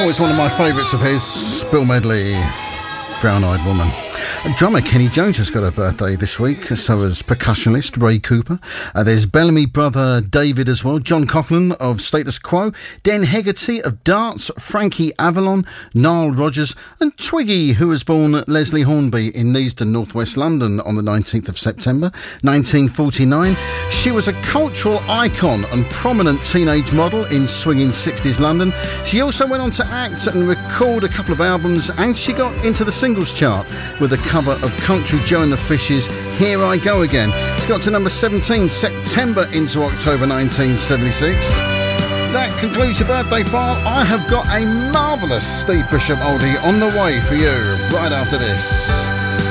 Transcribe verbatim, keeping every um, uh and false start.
Always one of my favourites of his, Bill Medley, Brown Eyed Woman. Drummer Kenny Jones has got a birthday this week, so has percussionist Ray Cooper. Uh, there's Bellamy brother David as well, John Coughlin of Status Quo, Den Hegarty of Darts, Frankie Avalon, Nile Rodgers and Twiggy, who was born at Leslie Hornby in Neasden, North West London on the nineteenth of September nineteen forty-nine. She was a cultural icon and prominent teenage model in swinging sixties London. She also went on to act and record a couple of albums, and she got into the singles chart with a cover of Country Joe and the Fishes, Here I Go Again. It's got to number seventeen, September into October nineteen seventy-six. That concludes your birthday file. I have got a marvellous Steve Bishop oldie on the way for you right after this.